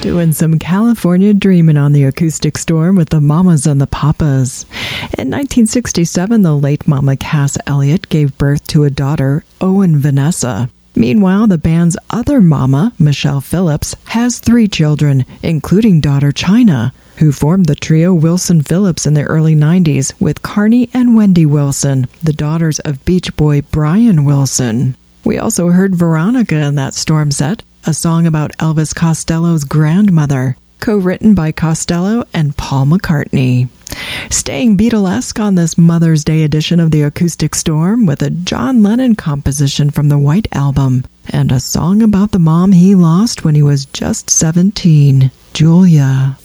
Doing some California dreaming on the Acoustic Storm with the Mamas and the Papas. In 1967, the late Mama Cass Elliot gave birth to a daughter, Owen Vanessa. Meanwhile, the band's other mama, Michelle Phillips, has 3 children, including daughter China, who formed the trio Wilson Phillips in the early 90s with Carney and Wendy Wilson, the daughters of Beach Boy Brian Wilson. We also heard Veronica in that Storm set, a song about Elvis Costello's grandmother, co-written by Costello and Paul McCartney. Staying Beatlesque on this Mother's Day edition of the Acoustic Storm with a John Lennon composition from the White Album and a song about the mom he lost when he was just 17, Julia.